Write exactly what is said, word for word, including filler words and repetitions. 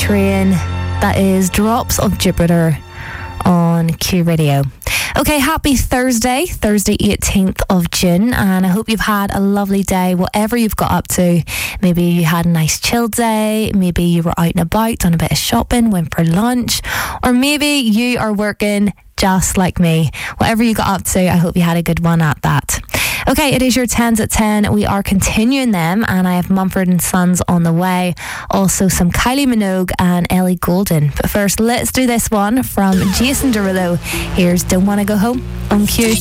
Train. That is Drops of Jupiter on Q Radio. Okay, happy Thursday, Thursday eighteenth of June, and I hope you've had a lovely day, whatever you've got up to. Maybe you had a nice chill day, maybe you were out and about, done a bit of shopping, went for lunch, or maybe you are working just like me. Whatever you got up to, I hope you had a good one at that. Okay, it is your tens at ten. We are continuing them, and I have Mumford and Sons on the way. Also some Kylie Minogue and Ellie Goulding. But first, let's do this one from Jason Derulo. Here's Don't Wanna Go Home on Q.